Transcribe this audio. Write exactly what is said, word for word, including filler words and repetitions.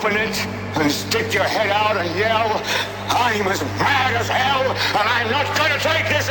open it and stick your head out and yell, I'm as mad as hell, and I'm not gonna take this